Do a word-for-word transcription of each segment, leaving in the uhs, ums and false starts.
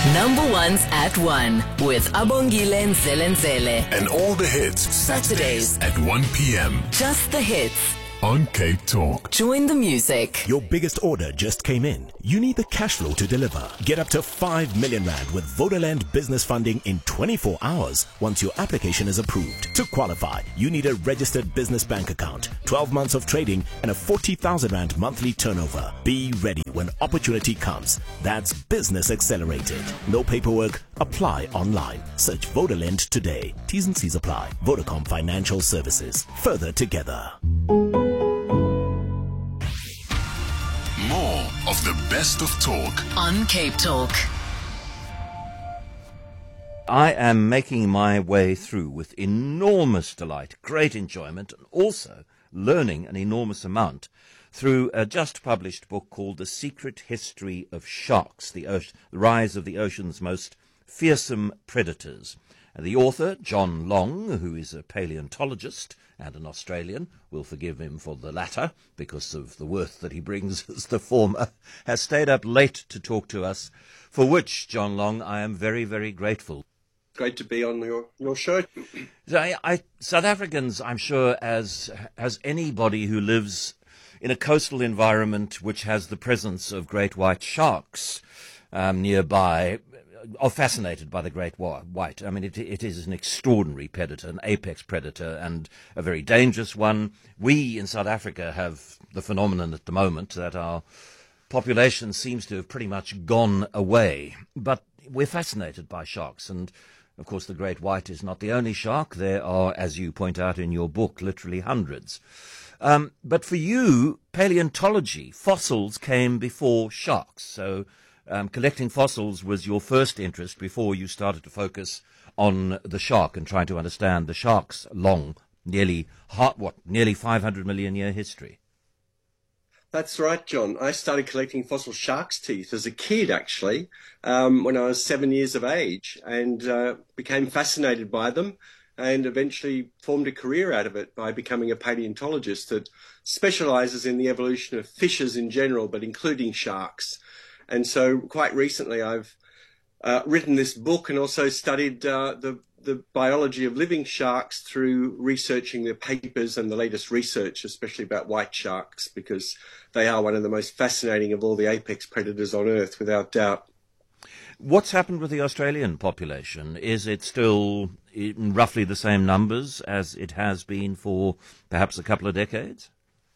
Number ones at one with Abongile Nzelenzele. And all the hits. Saturdays at one p.m. Just the hits. On Cape Talk. Join the music. Your biggest order just came in. You need the cash flow to deliver. Get up to five million rand with Vodaland business funding in twenty-four hours once your application is approved. To qualify, you need a registered business bank account, twelve months of trading, and a forty thousand rand monthly turnover. Be ready when opportunity comes. That's Business Accelerated. No paperwork. Apply online. Search Vodaland today. T's and C's apply. Vodacom Financial Services. Further together. More of the best of talk on Cape Talk. I am making my way through with enormous delight, great enjoyment, and also learning an enormous amount through a just published book called The Secret History of Sharks, the, ocean, the Rise of the Ocean's Most Fearsome Predators. And the author, John Long, who is a paleontologist and an Australian, we'll forgive him for the latter because of the worth that he brings as the former, has stayed up late to talk to us, for which, John Long, I am very, very grateful. Great to be on your, your show. So I, I, South Africans, I'm sure, as, as anybody who lives in a coastal environment which has the presence of great white sharks um, nearby, are fascinated by the great white. I mean, it, it is an extraordinary predator, an apex predator, and a very dangerous one. We in South Africa have the phenomenon at the moment that our population seems to have pretty much gone away. But we're fascinated by sharks, and of course the great white is not the only shark. There are, as you point out in your book, literally hundreds. Um, but for you, paleontology, fossils came before sharks, so Um, collecting fossils was your first interest before you started to focus on the shark and trying to understand the shark's long, nearly, what, nearly five hundred million year history. That's right, John. I started collecting fossil shark's teeth as a kid, actually, um, when I was seven years of age, and uh, became fascinated by them and eventually formed a career out of it by becoming a paleontologist that specializes in the evolution of fishes in general, but including sharks. And so quite recently I've uh, written this book and also studied uh, the, the biology of living sharks through researching the papers and the latest research, especially about white sharks, because they are one of the most fascinating of all the apex predators on Earth, without doubt. What's happened with the Australian population? Is it still in roughly the same numbers as it has been for perhaps a couple of decades?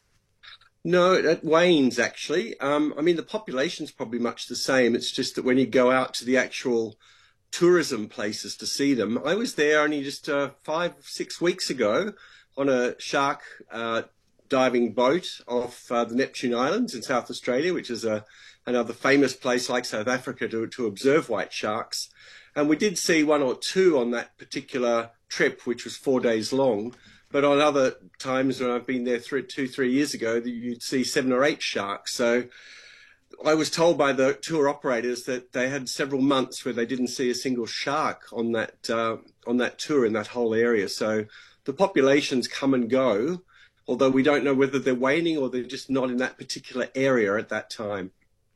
No, it wanes, actually. Um, I mean, the population's probably much the same. It's just that when you go out to the actual tourism places to see them, I was there only just uh, five, six weeks ago on a shark uh, diving boat off uh, the Neptune Islands in South Australia, which is a, another famous place like South Africa to, to observe white sharks. And we did see one or two on that particular trip, which was four days long. But on other times when I've been there three, two, three years ago, you'd see seven or eight sharks. So I was told by the tour operators that they had several months where they didn't see a single shark on that uh, on that tour in that whole area. So the populations come and go, although we don't know whether they're waning or they're just not in that particular area at that time.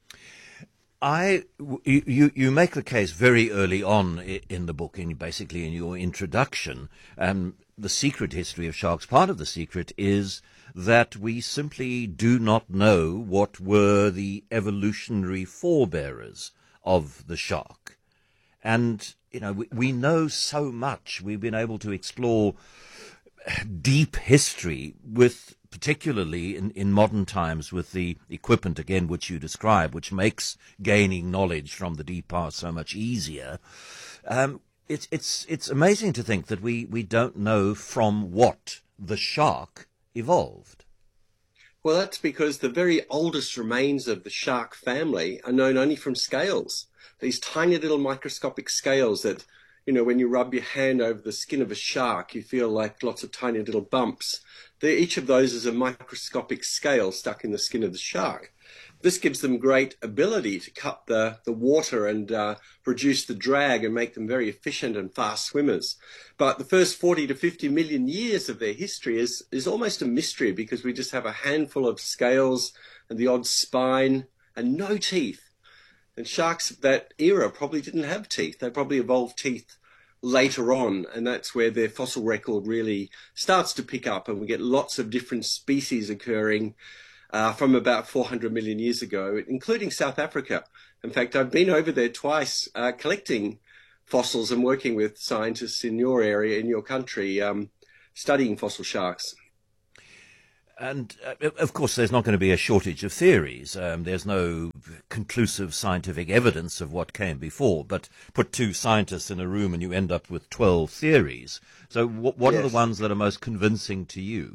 I, you, you make the case very early on in the book, in basically in your introduction, um, the secret history of sharks. Part of the secret is that we simply do not know what were the evolutionary forebearers of the shark. And, you know, we, we know so much. We've been able to explore deep history with, particularly in, in modern times, with the equipment, again, which you describe, which makes gaining knowledge from the deep past so much easier. Um, it's, it's, it's amazing to think that we, we don't know from what the shark evolved. Well, that's because the very oldest remains of the shark family are known only from scales. These tiny little microscopic scales that, you know, when you rub your hand over the skin of a shark, you feel like lots of tiny little bumps. They're, each of those is a microscopic scale stuck in the skin of the shark. This gives them great ability to cut the, the water and uh, reduce the drag and make them very efficient and fast swimmers. But the first forty to fifty million years of their history is, is almost a mystery, because we just have a handful of scales and the odd spine and no teeth. And sharks of that era probably didn't have teeth. They probably evolved teeth later on, and that's where their fossil record really starts to pick up, and we get lots of different species occurring uh, from about four hundred million years ago, including South Africa. In fact, I've been over there twice uh, collecting fossils and working with scientists in your area, in your country, um, studying fossil sharks. And, uh, of course, there's not going to be a shortage of theories. Um, there's no conclusive scientific evidence of what came before, but put two scientists in a room and you end up with twelve theories. So what, what Yes. are the ones that are most convincing to you?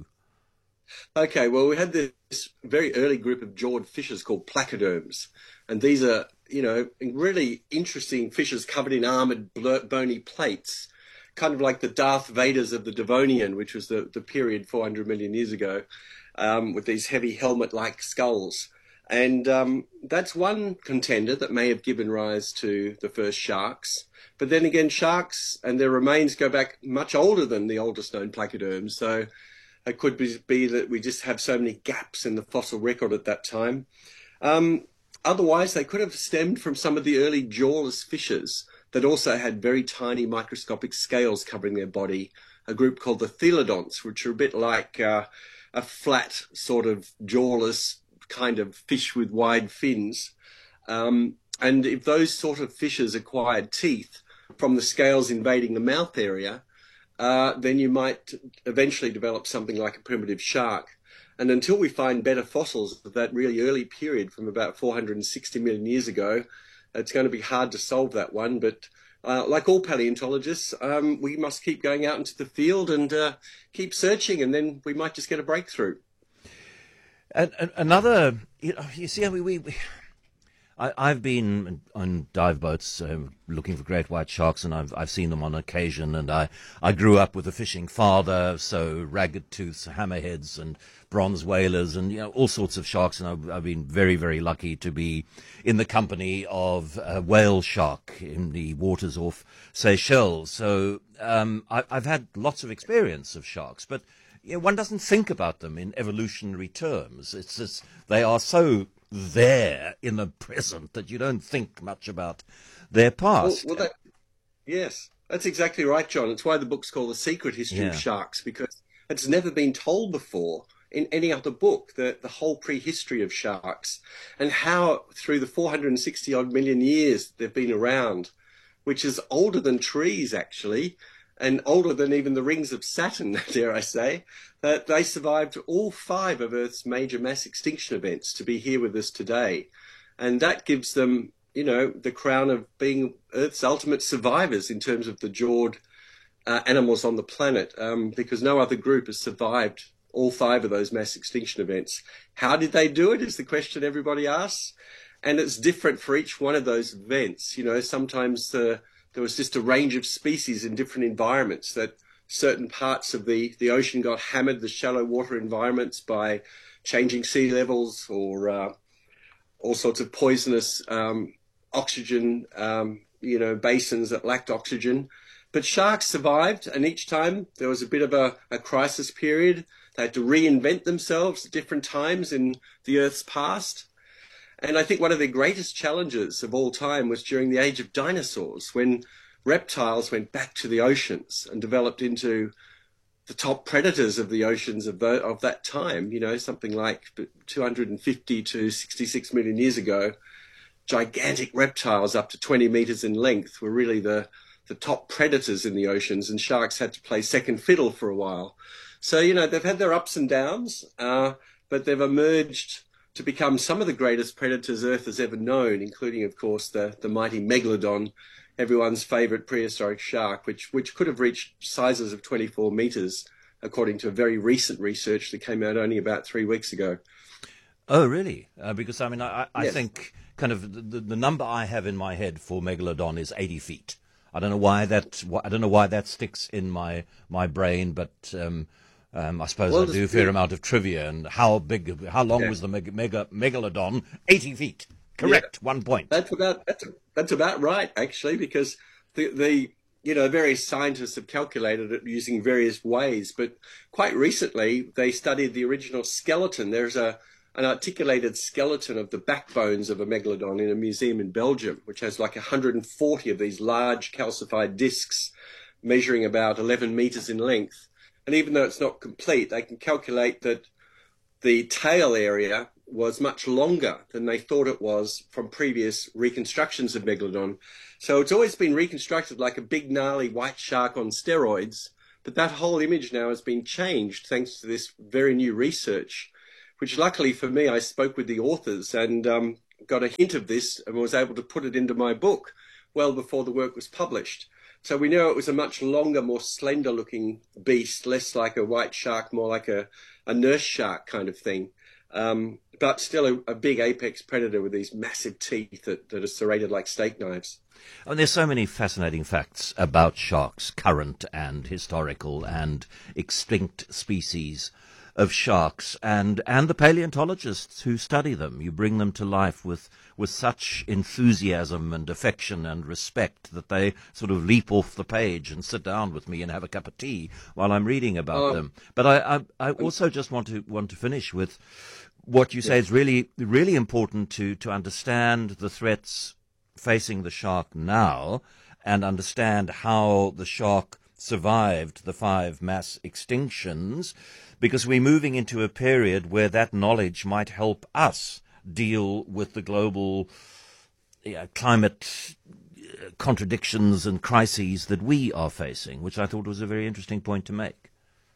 Okay, well, we had this very early group of jawed fishes called placoderms, and these are, you know, really interesting fishes covered in armored bony plates, kind of like the Darth Vaders of the Devonian, which was the, the period four hundred million years ago, um, with these heavy helmet-like skulls. And um, that's one contender that may have given rise to the first sharks. But then again, sharks and their remains go back much older than the oldest known placoderms. So it could be, be that we just have so many gaps in the fossil record at that time. Um, otherwise, they could have stemmed from some of the early jawless fishes that also had very tiny microscopic scales covering their body, a group called the Thelodonts, which are a bit like uh, a flat sort of jawless kind of fish with wide fins. Um, and if those sort of fishes acquired teeth from the scales invading the mouth area, uh, then you might eventually develop something like a primitive shark. And until we find better fossils of that really early period from about four hundred sixty million years ago, it's going to be hard to solve that one. But uh, like all paleontologists, um, we must keep going out into the field and uh, keep searching, and then we might just get a breakthrough. And, and another, you know, you see, I mean, we, we I, I've been on dive boats uh, looking for great white sharks, and I've I've seen them on occasion. And I, I grew up with a fishing father, so ragged tooths, hammerheads, and bronze whalers, and you know all sorts of sharks. And I've, I've been very very lucky to be in the company of a whale shark in the waters off Seychelles. So um, I, I've had lots of experience of sharks, but you know, one doesn't think about them in evolutionary terms. It's just, they are so there in the present that you don't think much about their past. Well, well that, yes, that's exactly right, John. It's why the book's called The Secret History Yeah. of Sharks, because it's never been told before in any other book, the, the whole prehistory of sharks and how through the four hundred sixty odd million years they've been around, which is older than trees, actually, and older than even the rings of Saturn, dare I say, that they survived all five of Earth's major mass extinction events to be here with us today. And that gives them, you know, the crown of being Earth's ultimate survivors in terms of the jawed uh, animals on the planet, um, because no other group has survived all five of those mass extinction events. How did they do it is the question everybody asks. And it's different for each one of those events. You know, sometimes the there was just a range of species in different environments, that certain parts of the, the ocean got hammered, the shallow water environments, by changing sea levels or uh, all sorts of poisonous um, oxygen, um, you know, basins that lacked oxygen. But sharks survived, and each time there was a bit of a, a crisis period. They had to reinvent themselves at different times in the Earth's past. And I think one of the greatest challenges of all time was during the age of dinosaurs, when reptiles went back to the oceans and developed into the top predators of the oceans of, the, of that time. You know, something like two hundred fifty to sixty-six million years ago, gigantic reptiles up to twenty meters in length were really the, the top predators in the oceans, and sharks had to play second fiddle for a while. So, you know, they've had their ups and downs, uh, but they've emerged to become some of the greatest predators Earth has ever known, including, of course, the, the mighty Megalodon, everyone's favourite prehistoric shark, which, which could have reached sizes of twenty-four metres, according to very recent research that came out only about three weeks ago. Oh, really? Uh, because, I mean, I, I Yes. think kind of the, the number I have in my head for Megalodon is eighty feet. I don't know why that, I don't know why that sticks in my, my brain, but um, um, I suppose Well, I do a this- fair amount of trivia. And how big, how long Yeah. was the meg- mega, Megalodon? eighty feet. Correct. One point. That's about that's that's about right, actually, because the the you know various scientists have calculated it using various ways. But quite recently, they studied the original skeleton. There's a an articulated skeleton of the backbones of a megalodon in a museum in Belgium, which has like one hundred forty of these large calcified discs measuring about eleven meters in length. And even though it's not complete, they can calculate that the tail area was much longer than they thought it was from previous reconstructions of megalodon. So it's always been reconstructed like a big gnarly white shark on steroids, but that whole image now has been changed thanks to this very new research, which luckily for me, I spoke with the authors and um, got a hint of this and was able to put it into my book well before the work was published. So we know it was a much longer, more slender looking beast, less like a white shark, more like a, a nurse shark kind of thing. Um, but still a, a big apex predator with these massive teeth that, that are serrated like steak knives. Oh, there's so many fascinating facts about sharks, current and historical and extinct species of sharks, and, and the paleontologists who study them. You bring them to life with, with such enthusiasm and affection and respect that they sort of leap off the page and sit down with me and have a cup of tea while I'm reading about Oh. them. But I, I, I also just want to want to finish with what you say is really, really important to, to understand the threats facing the shark now and understand how the shark survived the five mass extinctions, because we're moving into a period where that knowledge might help us deal with the global yeah, climate contradictions and crises that we are facing, which I thought was a very interesting point to make.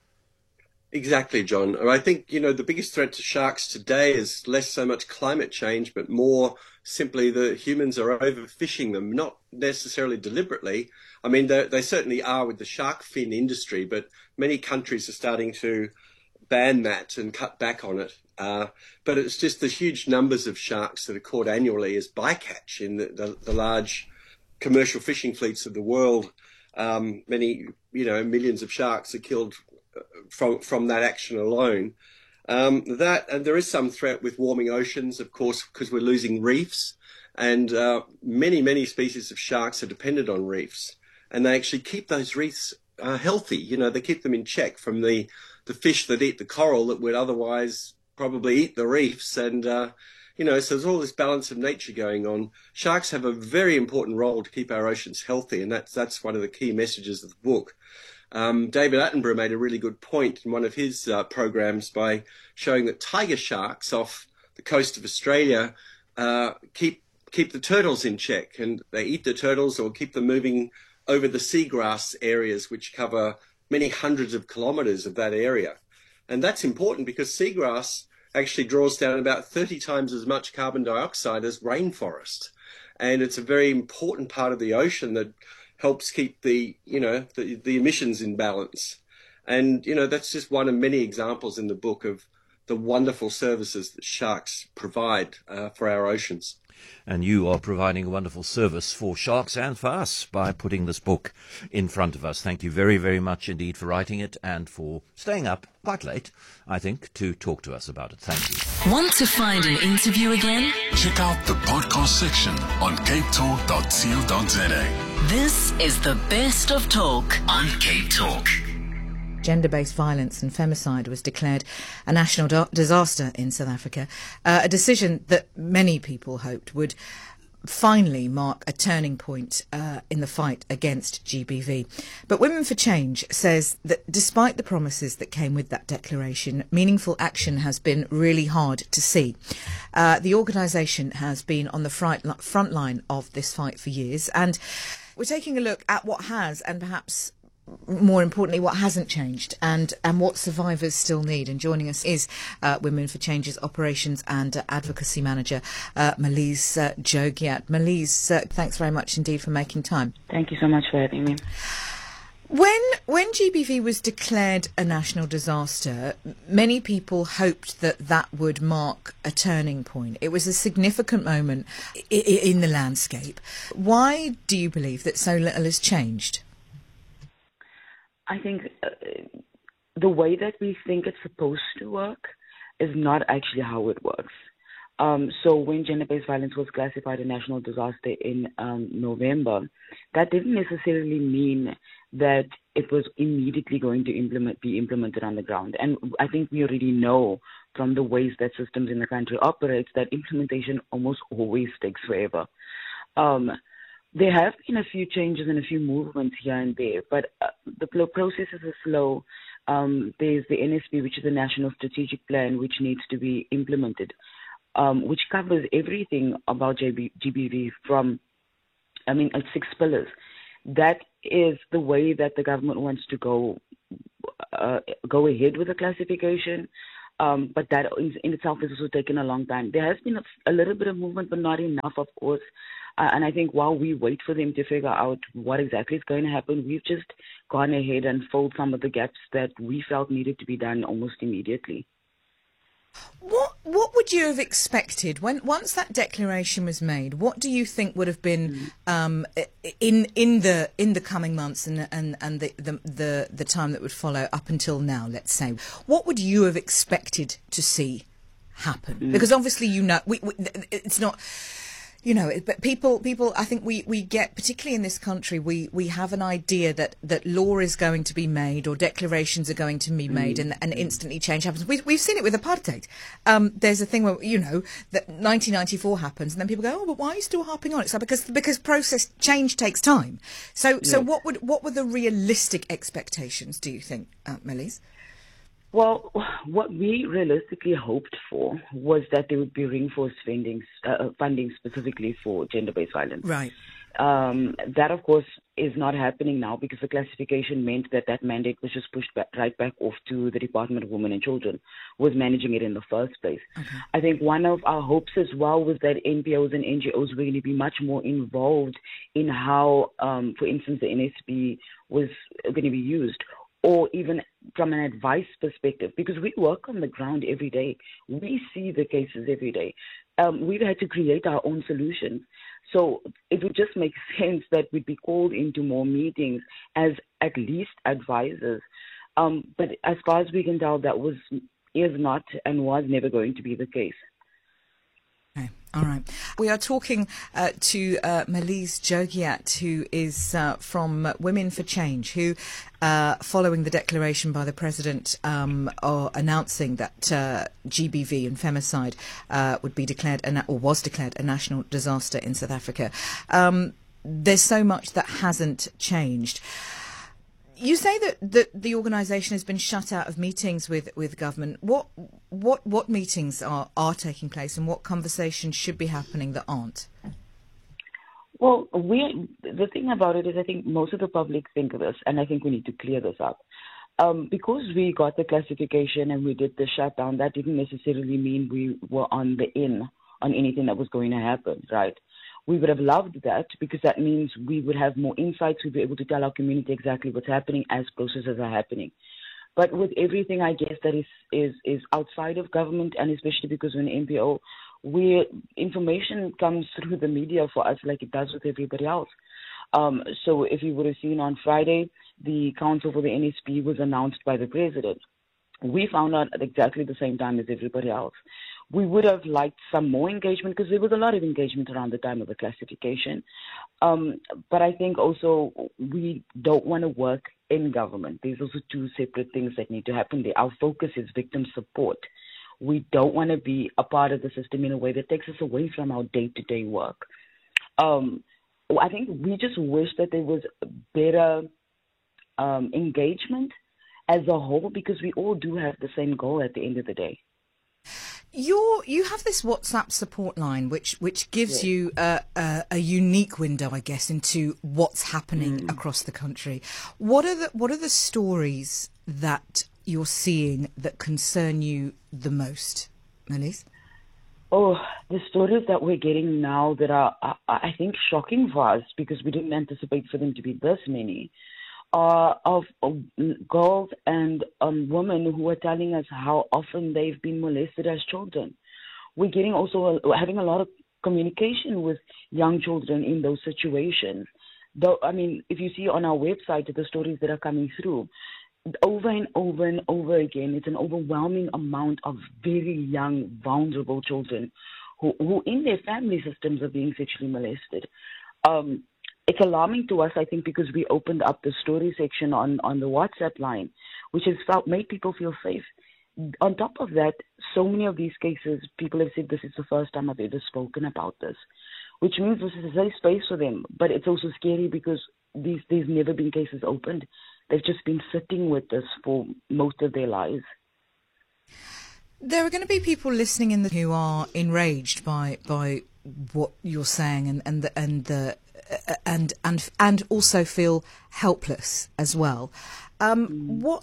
Exactly, John. I think, you know, the biggest threat to sharks today is less so much climate change, but more simply the humans are overfishing them, not necessarily deliberately. I mean, they, they certainly are with the shark fin industry, but many countries are starting to ban that and cut back on it. Uh, but it's just the huge numbers of sharks that are caught annually as bycatch in the, the, the large commercial fishing fleets of the world. Um, many, you know, millions of sharks are killed from from that action alone. Um, that and there is some threat with warming oceans, of course, because we're losing reefs, and uh, many many species of sharks are dependent on reefs, and they actually keep those reefs uh, healthy. You know, they keep them in check from the the fish that eat the coral that would otherwise probably eat the reefs, and uh, you know, so there's all this balance of nature going on. Sharks have a very important role to keep our oceans healthy, and that's that's one of the key messages of the book. Um, David Attenborough made a really good point in one of his uh, programs by showing that tiger sharks off the coast of Australia uh, keep keep the turtles in check, and they eat the turtles or keep them moving over the seagrass areas, which cover many hundreds of kilometres of that area. And that's important because seagrass actually draws down about thirty times as much carbon dioxide as rainforest. And it's a very important part of the ocean that helps keep the, you know, the, the emissions in balance. And, you know, that's just one of many examples in the book of the wonderful services that sharks provide uh, for our oceans. And you are providing a wonderful service for sharks and for us by putting this book in front of us. Thank you very, very much indeed for writing it and for staying up quite late, I think, to talk to us about it. Thank you. Want to find an interview again? Check out the podcast section on cape talk dot co dot za. This is the best of talk on Cape Talk. Gender-based violence and femicide was declared a national da- disaster in South Africa, uh, a decision that many people hoped would finally mark a turning point uh, in the fight against G B V. But Women for Change says that despite the promises that came with that declaration, meaningful action has been really hard to see. Uh, the organisation has been on the front, front line of this fight for years, and we're taking a look at what has and perhaps more importantly, what hasn't changed and, and what survivors still need. And joining us is uh, Women for Change's Operations and uh, Advocacy Manager, uh, Malise uh, Jogiat. Malise, uh, thanks very much indeed for making time. Thank you so much for having me. When when G B V was declared a national disaster, many people hoped that that would mark a turning point. It was a significant moment I- I- in the landscape. Why do you believe that so little has changed? I think uh, the way that we think it's supposed to work is not actually how it works. Um, so when gender-based violence was classified a national disaster in um, November, that didn't necessarily mean that it was immediately going to implement be implemented on the ground. And I think we already know from the ways that systems in the country operate that implementation almost always takes forever. Um, there have been a few changes and a few movements here and there, but uh, the processes are slow. Um, there's the N S P, which is a National Strategic Plan, which needs to be implemented, um, which covers everything about G B V from, I mean, uh, six pillars. That is the way that the government wants to go uh, go ahead with the classification. Um, but that in, in itself has also taken a long time. There has been a, a little bit of movement, but not enough, of course. Uh, and I think while we wait for them to figure out what exactly is going to happen, we've just gone ahead and filled some of the gaps that we felt needed to be done almost immediately. What what would you have expected when once that declaration was made? What do you think would have been um, in in the in the coming months and and and the, the the the time that would follow up until now? Let's say, what would you have expected to see happen? Mm. Because obviously, you know, we, we, it's not. You know, but people, people. I think we, we get, particularly in this country, we, we have an idea that, that law is going to be made or declarations are going to be made, mm. and, and instantly change happens. We, we've seen it with apartheid. Um, there's a thing where, you know, that nineteen ninety-four happens, and then people go, "Oh, but why are you still harping on it?" So because because process change takes time. So yeah. so what would what were the realistic expectations? Do you think, uh, Melis? Well, what we realistically hoped for was that there would be reinforced funding, uh, funding specifically for gender-based violence. Right. Um, that, of course, is not happening now because the classification meant that that mandate was just pushed back, right back off to the Department of Women and Children, who was managing it in the first place. Okay. I think one of our hopes as well was that N P Os and N G Os were going to be much more involved in how, um, for instance, the N S B was going to be used, or even from an advice perspective, because we work on the ground every day. We see the cases every day. Um, we've had to create our own solutions. So it would just make sense that we'd be called into more meetings as at least advisors. Um, but as far as we can tell, that was is not and was never going to be the case. Okay. All right. We are talking uh, to uh, Melis Jogiat, who is uh, from Women for Change, who, uh, following the declaration by the President um, or announcing that uh, G B V and femicide uh, would be declared, a, or was declared, a national disaster in South Africa. Um, there's so much that hasn't changed. You say that, that the organisation has been shut out of meetings with, with government. What what what meetings are, are taking place, and what conversations should be happening that aren't? Well, we the thing about it is I think most of the public think of this, and I think we need to clear this up. Um, because we got the classification and we did the shutdown, that didn't necessarily mean we were on the in on anything that was going to happen, right? We would have loved that because that means we would have more insights. We'd be able to tell our community exactly what's happening as processes are happening. But with everything, I guess, that is, is, is outside of government, and especially because we're an N P O, we, information comes through the media for us like it does with everybody else. Um, so if you would have seen on Friday, the Council for the N S P was announced by the President. We found out at exactly the same time as everybody else. We would have liked some more engagement because there was a lot of engagement around the time of the classification. Um, but I think also we don't want to work in government. There's also two separate things that need to happen there. Our focus is victim support. We don't want to be a part of the system in a way that takes us away from our day-to-day work. Um, I think we just wish that there was better um, engagement as a whole, because we all do have the same goal at the end of the day. You're, you have this WhatsApp support line, which which gives yeah. you a, a, a unique window, I guess, into what's happening mm. across the country. What are the what are the stories that you're seeing that concern you the most, Melis? Oh, the stories that we're getting now that are, are, I think, shocking for us because we didn't anticipate for them to be this many. Uh, of, of girls and um, women who are telling us how often they've been molested as children. We're getting also a, having a lot of communication with young children in those situations. Though, I mean, if you see on our website the stories that are coming through, over and over and over again, it's an overwhelming amount of very young, vulnerable children who, who in their family systems are being sexually molested. Um, it's alarming to us, I think, because we opened up the story section on, on the WhatsApp line, which has felt, made people feel safe. On top of that, so many of these cases, people have said this is the first time I've ever spoken about this, which means this is a safe space for them. But it's also scary because these there's never been cases opened. They've just been sitting with this for most of their lives. There are going to be people listening in the, who are enraged by by what you're saying, and and the, and the uh, and and and also feel helpless as well. Um, mm. What,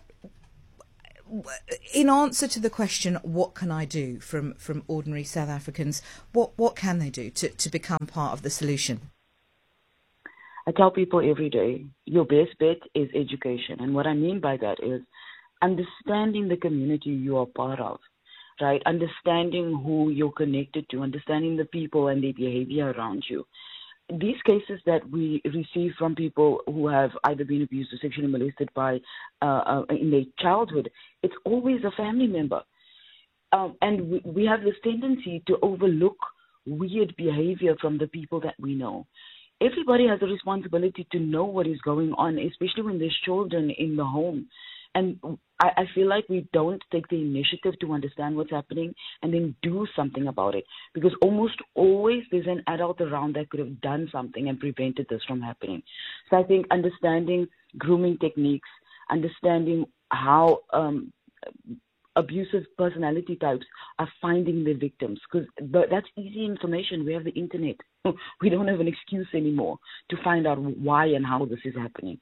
in answer to the question, what can I do from from ordinary South Africans? What what can they do to to become part of the solution? I tell people every day, your best bet is education, and what I mean by that is understanding the community you are part of. Right, understanding who you're connected to, understanding the people and their behavior around you. These cases that we receive from people who have either been abused or sexually molested by uh, uh, in their childhood, it's always a family member. Um, and we, we have this tendency to overlook weird behavior from the people that we know. Everybody has a responsibility to know what is going on, especially when there's children in the home. And I, I feel like we don't take the initiative to understand what's happening and then do something about it. Because almost always there's an adult around that could have done something and prevented this from happening. So I think understanding grooming techniques, understanding how um, abusive personality types are finding their victims. Because that's easy information. We have the internet. We don't have an excuse anymore to find out why and how this is happening.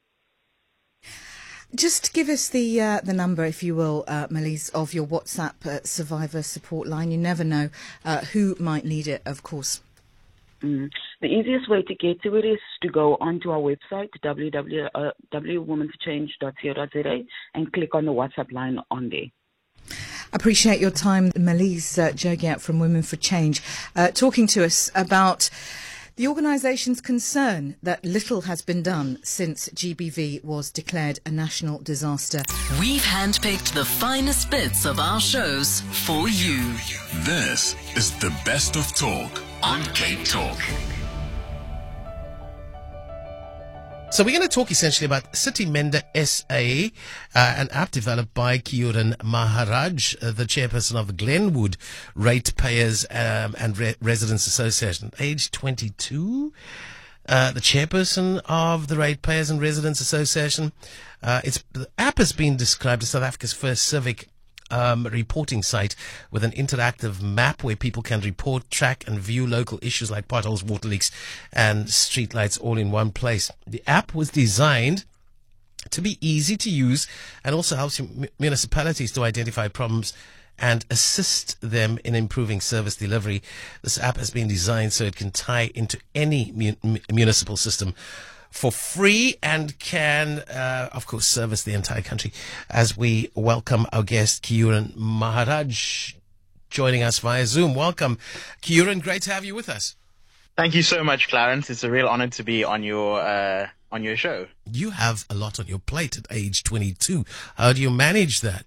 Just give us the uh, the number, if you will, uh, Melise, of your WhatsApp uh, survivor support line. You never know uh, who might need it, of course. Mm. The easiest way to get to it is to go onto our website, w w w dot women for change dot co dot z a, and click on the WhatsApp line on there. Appreciate your time, Melise uh, Jogiat from Women for Change, uh, talking to us about the organisation's concern that little has been done since G B V was declared a national disaster. We've handpicked the finest bits of our shows for you. This is the best of talk on Cape Talk. So we're going to talk essentially about City Mender S A, uh, an app developed by Kieran Maharaj, uh, the chairperson of the Glenwood Ratepayers um, and Re- Residents Association, age twenty-two. Uh, the chairperson of the Ratepayers and Residents Association. Uh, it's, the app has been described as South Africa's first civic Um, reporting site with an interactive map where people can report, track and view local issues like potholes, water leaks and streetlights all in one place. The app was designed to be easy to use and also helps municipalities to identify problems and assist them in improving service delivery. This app has been designed so it can tie into any mu- municipal system for free and can, uh, of course, service the entire country. As we welcome our guest, Kieran Maharaj, joining us via Zoom. Welcome, Kieran. Great to have you with us. Thank you so much, Clarence. It's a real honor to be on your uh, on your show. You have a lot on your plate at age twenty-two. How do you manage that?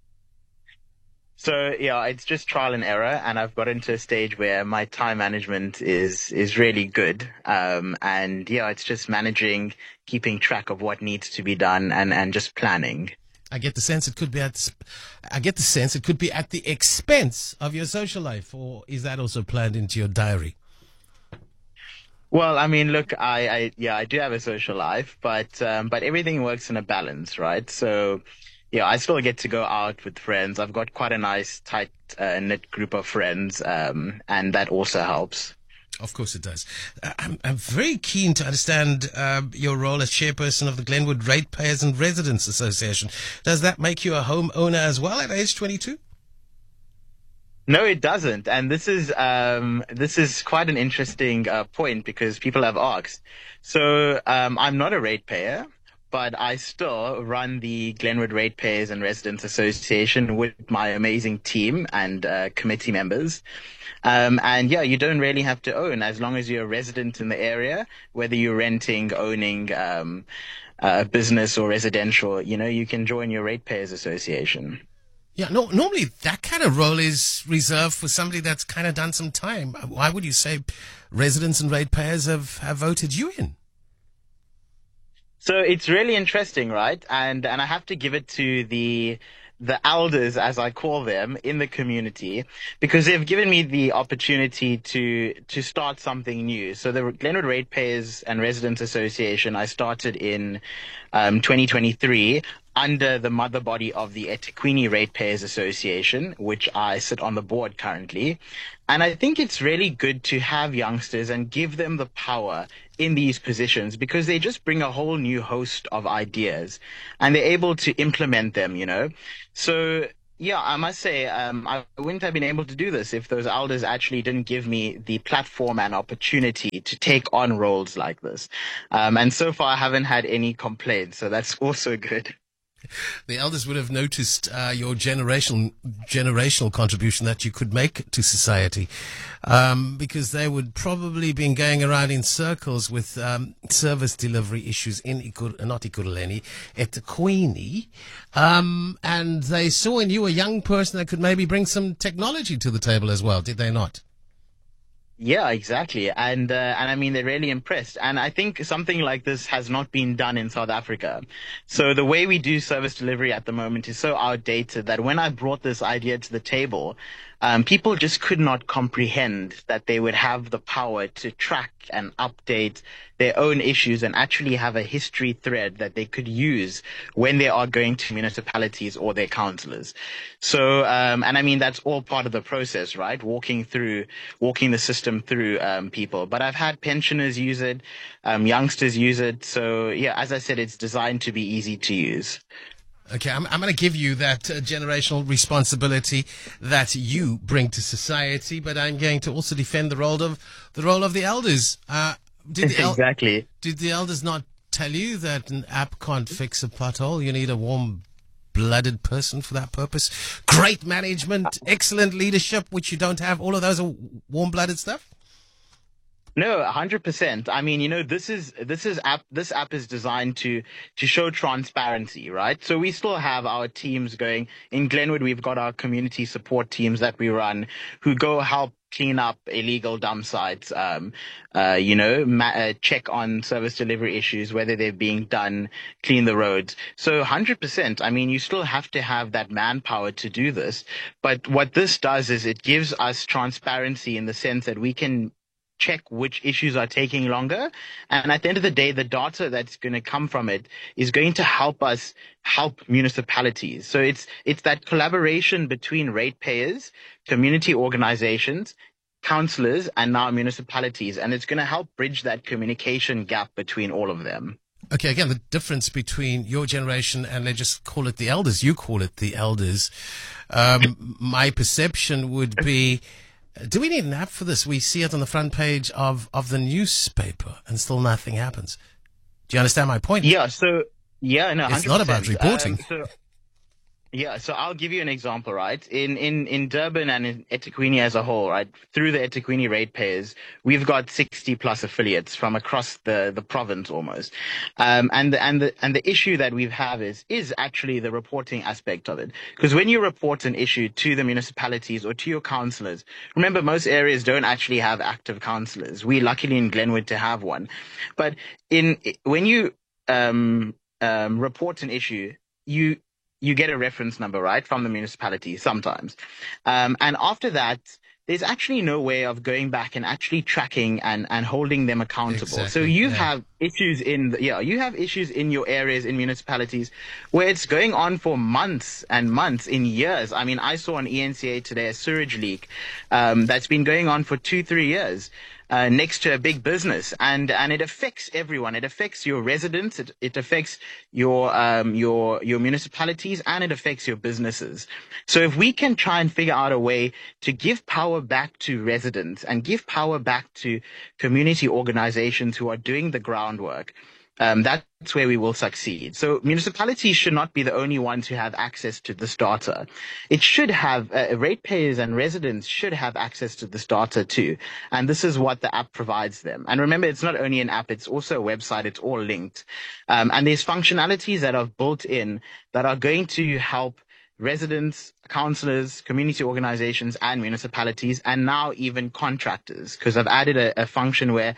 So, yeah, it's just trial and error, and I've got into a stage where my time management is is really good. Um, and, yeah, it's just managing, keeping track of what needs to be done and, and just planning. I get the sense it could be at I get the sense it could be at the expense of your social life, or is that also planned into your diary? Well, I mean, look, I, I yeah, I do have a social life, but um, but everything works in a balance, right? So, yeah, I still get to go out with friends. I've got quite a nice, tight, uh, knit group of friends, um, and that also helps. Of course it does. I'm, I'm very keen to understand uh, your role as chairperson of the Glenwood Ratepayers and Residents Association. Does that make you a homeowner as well at age twenty-two? No, it doesn't. And this is um, this is quite an interesting uh, point because people have asked. So um, I'm not a ratepayer, but I still run the Glenwood Ratepayers and Residents Association with my amazing team and uh, committee members. Um, and yeah, you don't really have to own as long as you're a resident in the area, whether you're renting, owning um, a business or residential, you know, you can join your Ratepayers Association. Yeah, no, normally that kind of role is reserved for somebody that's kind of done some time. Why would you say residents and ratepayers have, have voted you in? So it's really interesting, right? And and I have to give it to the the elders, as I call them, in the community, because they've given me the opportunity to to start something new. So the Glenwood Ratepayers and Residents Association, I started in um, twenty twenty-three under the mother body of the eThekwini Ratepayers Association, which I sit on the board currently. And I think it's really good to have youngsters and give them the power in these positions, because they just bring a whole new host of ideas and they're able to implement them, you know. So, yeah, I must say, um, I wouldn't have been able to do this if those elders actually didn't give me the platform and opportunity to take on roles like this. Um, and so far, I haven't had any complaints, so that's also good. The elders would have noticed uh, your generational generational contribution that you could make to society, um, because they would probably been going around in circles with um, service delivery issues in Ikur, not Ekurhuleni, eThekwini, um, and they saw in you a young person that could maybe bring some technology to the table as well, did they not? Yeah, exactly. And, uh, and I mean, they're really impressed. And I think something like this has not been done in South Africa. So the way we do service delivery at the moment is so outdated that when I brought this idea to the table, um, people just could not comprehend that they would have the power to track and update their own issues and actually have a history thread that they could use when they are going to municipalities or their councillors. So, um, and I mean, that's all part of the process, right? Walking through, walking the system through um, people. But I've had pensioners use it, um, youngsters use it. So, yeah, as I said, it's designed to be easy to use. Okay, I'm, I'm going to give you that uh, generational responsibility that you bring to society, but I'm going to also defend the role of the role of the elders. Uh, did the el- exactly. Did the elders not tell you that an app can't fix a pothole? You need a warm-blooded person for that purpose. Great management, excellent leadership, which you don't have. All of those are warm-blooded stuff. No, one hundred percent. I mean, you know, this is this is app this app is designed to to show transparency, right? So we still have our teams going. In Glenwood, we've got our community support teams that we run who go help clean up illegal dump sites, um, uh, you know, ma- uh, check on service delivery issues, whether they're being done, clean the roads. So one hundred percent, I mean, you still have to have that manpower to do this. But what this does is it gives us transparency in the sense that we can check which issues are taking longer. And at the end of the day, the data that's going to come from it is going to help us help municipalities. So it's it's that collaboration between ratepayers, community organizations, councillors, and now municipalities. And it's going to help bridge that communication gap between all of them. Okay, again, the difference between your generation and let's just call it the elders, you call it the elders. Um, my perception would be, do we need an app for this? We see it on the front page of, of the newspaper and still nothing happens. Do you understand my point? Yeah, so, yeah, no, one hundred percent. It's not about reporting. Um, so, yeah, so I'll give you an example, right? In in in Durban and in eThekwini as a whole, right? Through the eThekwini ratepayers, we've got sixty plus affiliates from across the the province almost. Um, and the, and the and the issue that we have is is actually the reporting aspect of it. Because when you report an issue to the municipalities or to your councillors, remember most areas don't actually have active councillors. We luckily in Glenwood to have one, but in when you um um report an issue, you you get a reference number, right, from the municipality sometimes. Um, and after that, there's actually no way of going back and actually tracking and, and holding them accountable. Exactly, so you yeah. have issues in, the, yeah, you have issues in your areas, in municipalities, where it's going on for months and months, in years. I mean, I saw on E N C A today a sewage leak um, that's been going on for two, three years. Uh, next to a big business, and and it affects everyone. It affects your residents. It it affects your um your your municipalities, and it affects your businesses. So if we can try and figure out a way to give power back to residents and give power back to community organizations who are doing the groundwork, um, that's where we will succeed. So municipalities should not be the only ones who have access to this data. It should have, uh, ratepayers and residents should have access to this data too. And this is what the app provides them. And remember, it's not only an app, it's also a website. It's all linked. Um, and there's functionalities that are built in that are going to help residents, councillors, community organizations, and municipalities, and now even contractors, because I've added a, a function where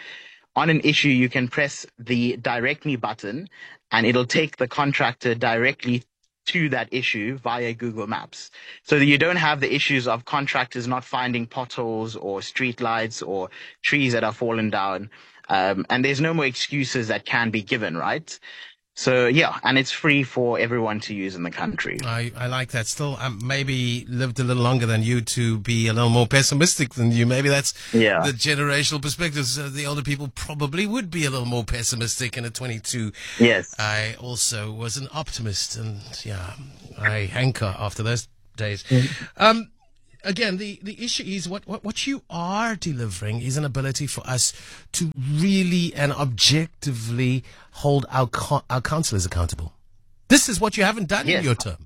on an issue, you can press the Direct Me button and it'll take the contractor directly to that issue via Google Maps. So that you don't have the issues of contractors not finding potholes or street lights or trees that are fallen down. Um, and there's no more excuses that can be given, right? So, yeah, and it's free for everyone to use in the country. I, I like that. Still, I um, maybe lived a little longer than you to be a little more pessimistic than you. Maybe that's yeah. the generational perspectives. Uh, the older people probably would be a little more pessimistic. And at twenty-two, yes, I also was an optimist. And, yeah, I hanker after those days. Mm-hmm. Um, Again, the, the issue is what, what, what you are delivering is an ability for us to really and objectively hold our co- our councillors accountable. This is what you haven't done yes. in your term.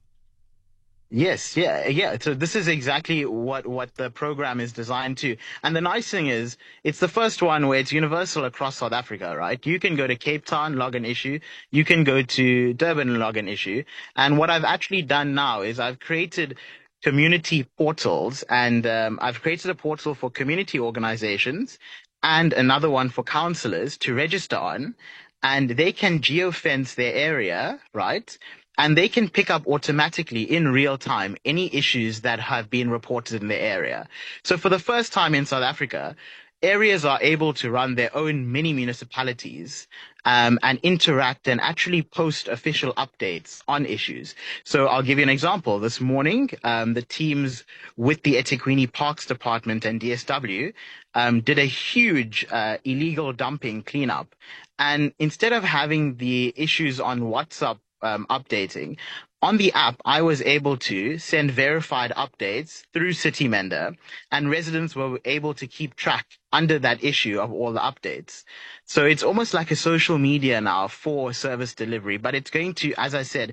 Yes, yeah, yeah. So this is exactly what, what the program is designed to. And the nice thing is, it's the first one where it's universal across South Africa, right? You can go to Cape Town, log an issue. You can go to Durban and log an issue. And what I've actually done now is I've created community portals, and um, I've created a portal for community organizations and another one for councillors to register on, and they can geofence their area, right? And they can pick up automatically in real time any issues that have been reported in the area. So for the first time in South Africa, areas are able to run their own mini municipalities um, and interact and actually post official updates on issues. So I'll give you an example. This morning, um, the teams with the eThekwini Parks Department and D S W um, did a huge uh, illegal dumping cleanup. And instead of having the issues on WhatsApp um, updating, on the app, I was able to send verified updates through CityMender, and residents were able to keep track under that issue of all the updates. So it's almost like a social media now for service delivery, but it's going to, as I said,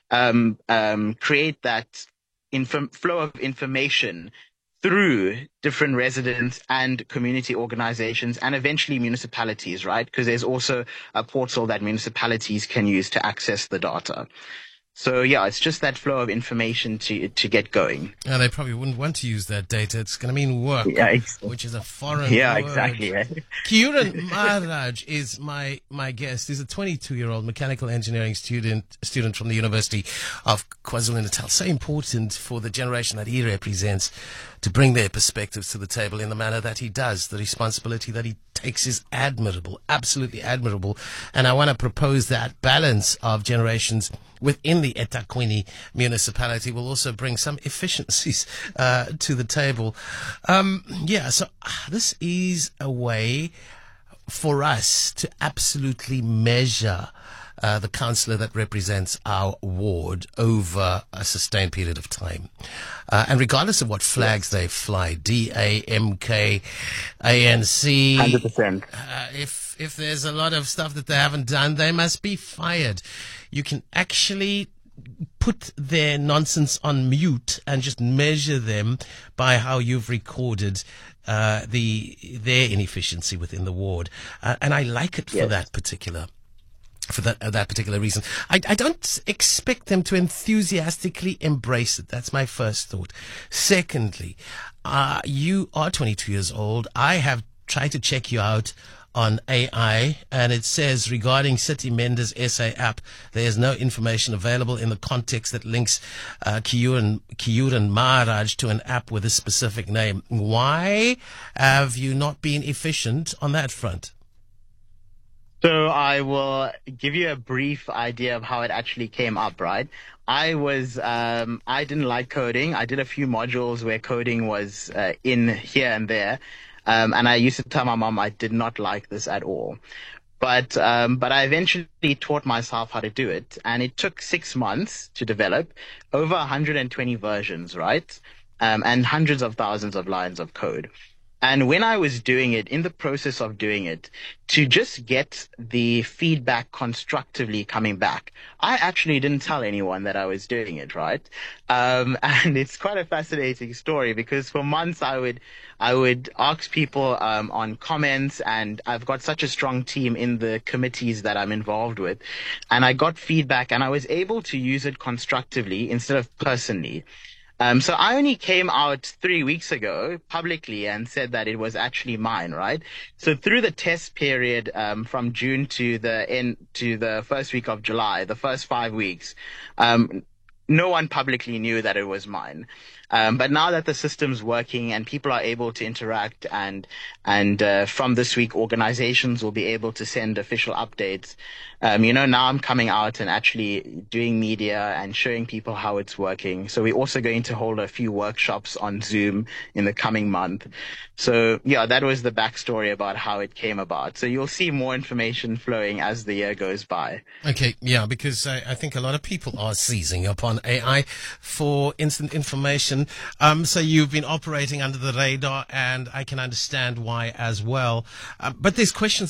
um, um, create that inf- flow of information through different residents and community organizations and eventually municipalities, right? Because there's also a portal that municipalities can use to access the data. So, yeah, it's just that flow of information to to get going. Yeah, they probably wouldn't want to use that data. It's going to mean work, yeah, exactly. which is a foreign yeah, word. exactly. Right? Kiyuran Maharaj is my, my guest. He's a twenty-two-year-old mechanical engineering student student from the University of KwaZulu-Natal. So important for the generation that he represents to bring their perspectives to the table in the manner that he does. The responsibility that he takes is admirable, absolutely admirable. And I want to propose that balance of generations within the eThekwini municipality will also bring some efficiencies uh, to the table. Um, yeah, so uh, this is a way for us to absolutely measure Uh, the councillor that represents our ward over a sustained period of time. Uh, and regardless of what flags yes. they fly, D A, M K, A N C, one hundred percent. Uh, if, if there's a lot of stuff that they haven't done, they must be fired. You can actually put their nonsense on mute and just measure them by how you've recorded uh, the their inefficiency within the ward. Uh, and I like it for yes. that particular for that uh, that particular reason. I, I don't expect them to enthusiastically embrace it. That's my first thought. Secondly, uh, you are twenty-two years old. I have tried to check you out on A I, and it says regarding CityMender's S A app, there is no information available in the context that links uh, Kiyuran, Kiyuran Maharaj to an app with a specific name. Why have you not been efficient on that front? So I will give you a brief idea of how it actually came up, right? I was, um, I didn't like coding. I did a few modules where coding was uh, in here and there. Um, and I used to tell my mom I did not like this at all. But, um, but I eventually taught myself how to do it. And it took six months to develop over one hundred twenty versions, right? Um, and hundreds of thousands of lines of code. And when I was doing it, in the process of doing it, to just get the feedback constructively coming back, I actually didn't tell anyone that I was doing it, right? Um, and it's quite a fascinating story because for months I would, I would ask people um, on comments, and I've got such a strong team in the committees that I'm involved with. And I got feedback and I was able to use it constructively instead of personally. Um, so I only came out three weeks ago publicly and said that it was actually mine, right? So through the test period, um, from June to the end, to the first week of July, the first five weeks, um, no one publicly knew that it was mine. Um, but now that the system's working and people are able to interact, and and uh, from this week, organizations will be able to send official updates. Um, you know, now I'm coming out and actually doing media and showing people how it's working. So we're also going to hold a few workshops on Zoom in the coming month. So yeah, that was the backstory about how it came about. So you'll see more information flowing as the year goes by. Okay, yeah, because I, I think a lot of people are seizing upon A I for instant information. Um, so you've been operating under the radar, and I can understand why as well. Uh, but there's questions